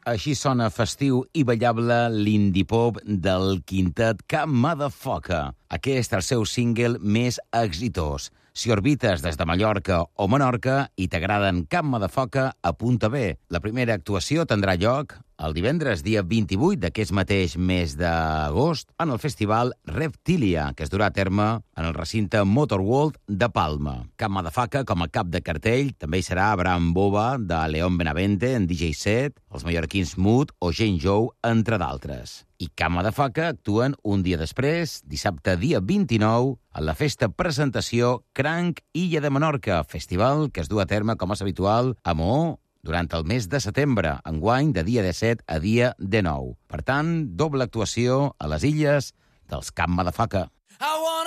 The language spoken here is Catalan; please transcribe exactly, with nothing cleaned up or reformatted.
Així sona festiu i ballable l'indie pop del quintet Camp Motherfucker. Aquest és el seu single més exitós. Si orbites des de Mallorca o Menorca i t'agraden Camp Motherfucker, apunta bé. La primera actuació tindrà lloc el divendres, dia vint-i-vuit d'aquest mateix mes d'agost, en el festival Reptilia, que es durà a terme en el recinte Motorworld de Palma. Camp Motherfucker, com a cap de cartell, també hi serà Abraham Boba, de León Benavente, en D J set, els mallorquins Mood o Jane Joe, entre d'altres. I Camp Motherfucker actuen un dia després, dissabte dia vint-i-nou, a la festa presentació Cranc Illa de Menorca, festival que es du a terme, com és habitual, a Moó, durant el mes de setembre, enguany de dia disset a dia dinou. Per tant, doble actuació a les illes dels Camp Motherfucker. I want